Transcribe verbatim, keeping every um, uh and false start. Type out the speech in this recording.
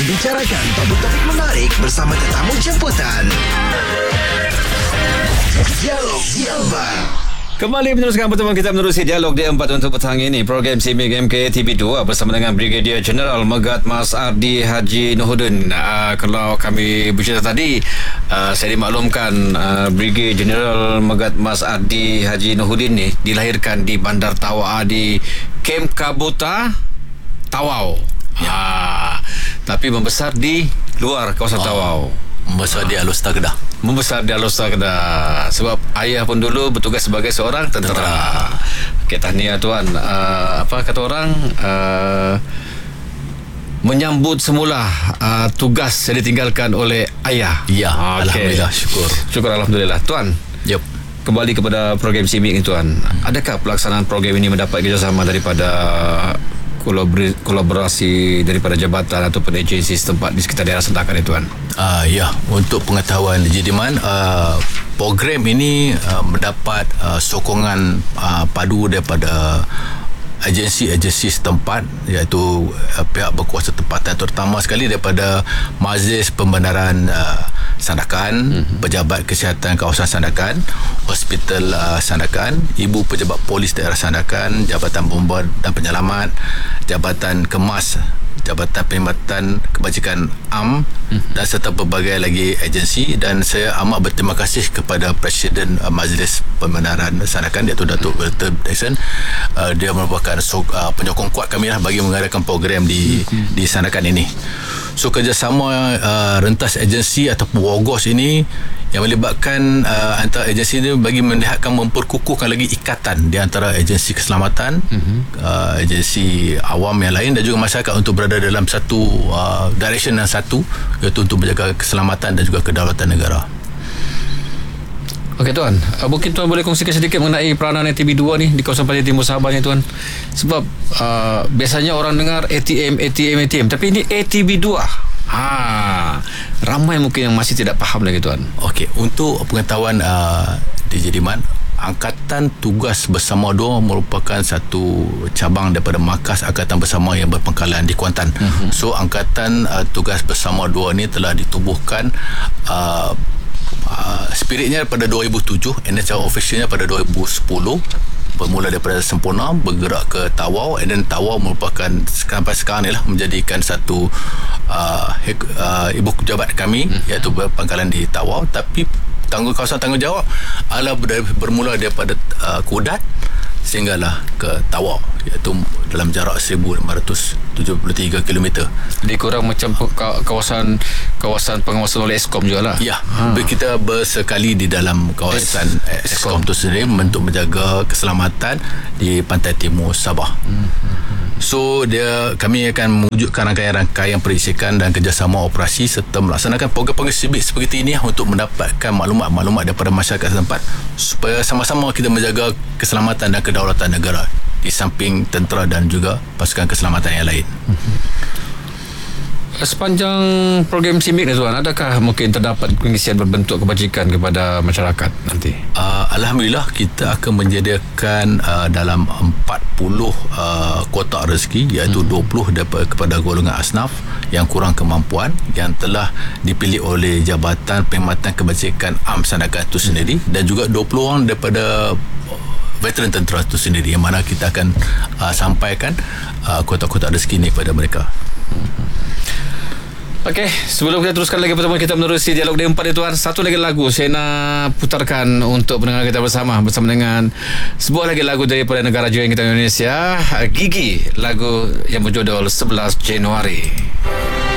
membicarakan topik-topik menarik bersama tetamu jemputan. Dialog di Empat. Kembali meneruskan pertemuan kita menerusi Dialog di Empat untuk petang ini. Program Simik M K T V dua bersama dengan Brigadier General Megat Mas Ardi Haji Nohudin. Uh, kalau kami bercerita tadi, uh, saya dimaklumkan uh, Brigadier General Megat Mas Ardi Haji Nohudin ni dilahirkan di Bandar Tawau di Kem Kabuta Tawau. Ya. Uh, tapi membesar di luar kawasan oh. Tawau. Membesar di Alor-Star Kedah. Membesar di Alor-Star Kedah. Sebab ayah pun dulu bertugas sebagai seorang tentera. tentera. Okey, tahniah tuan. Uh, apa kata orang? Uh, menyambut semula uh, tugas yang ditinggalkan oleh ayah. Ya, okay. Alhamdulillah, syukur. Syukur Alhamdulillah. Tuan, yep. kembali kepada program Simik ni tuan. Hmm. Adakah pelaksanaan program ini mendapat kerjasama daripada kolaborasi daripada jabatan ataupun agensi setempat di sekitar daerah Sentakan ni tuan? Uh, ya, untuk pengetahuan Jidiman, uh, program ini uh, mendapat uh, sokongan uh, padu daripada agensi-agensi setempat, iaitu uh, pihak berkuasa tempatan, terutama sekali daripada Majlis Pembenaran uh, Sandakan, mm-hmm. Pejabat Kesihatan Kawasan Sandakan, Hospital uh, Sandakan, Ibu Pejabat Polis Daerah Sandakan, Jabatan Bomba dan Penyelamat, Jabatan Kemas, Jabatan Perkhidmatan Kebajikan A M, mm-hmm. dan serta berbagai lagi agensi. Dan saya amat berterima kasih kepada Presiden uh, Majlis Pembenaran Sandakan, iaitu Datuk Walter Dyson. Uh, dia merupakan so, uh, penyokong kuat kami lah bagi mengadakan program di mm-hmm. di Sandakan ini. So kerjasama uh, rentas agensi ataupun WOGOS ini yang melibatkan uh, antara agensi ini bagi melihatkan memperkukuhkan lagi ikatan di antara agensi keselamatan, mm-hmm. uh, agensi awam yang lain dan juga masyarakat untuk berada dalam satu uh, direction yang satu, iaitu untuk menjaga keselamatan dan juga kedaulatan negara. Okey tuan, uh, mungkin tuan boleh kongsikan sedikit mengenai peranan A T B dua ni di kawasan Pantai Timur Sabah ni tuan. Sebab uh, biasanya orang dengar A T M, A T M, A T M, tapi ini A T B dua. Ha, ramai mungkin yang masih tidak faham lagi tuan. Okey, untuk pengetahuan uh, D J Diman, Angkatan Tugas Bersama dua merupakan satu cabang daripada Markas Angkatan Bersama yang berpangkalan di Kuantan. Mm-hmm. So Angkatan uh, Tugas Bersama dua ni telah ditubuhkan uh, uh, spiritnya pada dua ribu tujuh, and secara officialnya pada dua ribu sepuluh. Bermula daripada Sempurna bergerak ke Tawau, and then Tawau merupakan sampai sekarang ni lah menjadikan satu uh, uh, ibu pejabat kami, hmm. iaitu berpangkalan di Tawau. Tapi tanggung kawasan tanggungjawab adalah bermula daripada uh, Kudat sehinggalah ke Tawau, iaitu dalam jarak seribu lima ratus tujuh puluh tiga kilometer. Jadi kurang macam kawasan kawasan pengawasan oleh Eskom jugalah. Ya, ha. Kita bersekali di dalam kawasan es, Eskom itu sendiri untuk menjaga keselamatan di Pantai Timur Sabah. Hmm. So dia kami akan mewujudkan rangkaian-rangkaian perisikan dan kerjasama operasi serta melaksanakan program-program sibik seperti ini untuk mendapatkan maklumat-maklumat daripada masyarakat setempat supaya sama-sama kita menjaga keselamatan dan kedaulatan negara di samping tentera dan juga pasukan keselamatan yang lain. Sepanjang program simik ni tuan, adakah mungkin terdapat pengisian berbentuk kebajikan kepada masyarakat nanti? Uh, Alhamdulillah, kita akan menyediakan uh, dalam empat puluh uh, kotak rezeki, iaitu hmm. dua puluh daripada kepada golongan asnaf yang kurang kemampuan yang telah dipilih oleh Jabatan Perkhidmatan Kebajikan A M Sandakan itu sendiri, dan juga dua puluh orang daripada veteran tentera itu sendiri, yang mana kita akan uh, sampaikan uh, kotak-kotak rezeki ini kepada mereka. Hmm. Okey, sebelum kita teruskan lagi pertemuan kita menerusi Dialog D empat ni tuan, satu lagi lagu saya nak putarkan untuk pendengar kita bersama bersama dengan sebuah lagi lagu daripada negara jiran kita Indonesia, Gigi, lagu yang berjudul sebelas Januari.